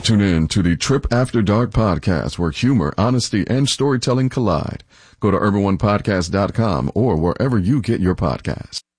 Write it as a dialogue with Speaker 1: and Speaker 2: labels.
Speaker 1: Tune in to the Trip After Dark podcast, where humor, honesty, and storytelling collide. Go to urban1podcast.com or wherever you get your podcasts.